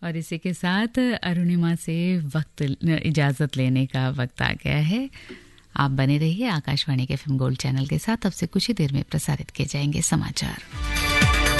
और इसी के साथ अरुणिमा से इजाज़त लेने का वक्त आ गया है। आप बने रहिए आकाशवाणी के FM गोल्ड चैनल के साथ। अब से कुछ ही देर में प्रसारित किए जाएंगे समाचार।